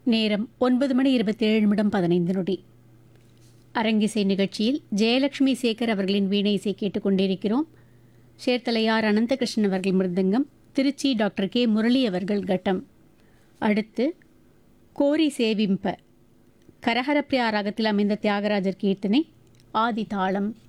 நேரம் 9:27:15 அரங்கிசை நிகழ்ச்சியில் ஜெயலட்சுமி சேகர் அவர்களின் வீணை இசை கேட்டுக்கொண்டிருக்கிறோம். சேர்த்தலையார் அனந்தகிருஷ்ணன் அவர்கள் மிருதங்கம், திருச்சி டாக்டர் கே முரளி அவர்கள் கட்டம். அடுத்து கோரி சேவிம்ப கரஹரப்பிரியா ராகத்தில் அமைந்த தியாகராஜர் கீர்த்தனை ஆதி தாளம்.